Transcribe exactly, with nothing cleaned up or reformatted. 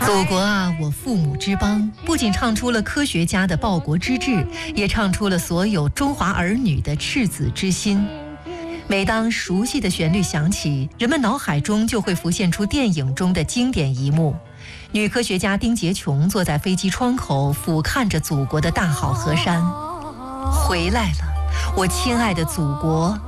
祖国啊，我父母之邦，不仅唱出了科学家的报国之志，也唱出了所有中华儿女的赤子之心。每当熟悉的旋律响起，人们脑海中就会浮现出电影中的经典一幕：女科学家丁洁琼坐在飞机窗口，俯瞰着祖国的大好河山。回来了，我亲爱的祖国，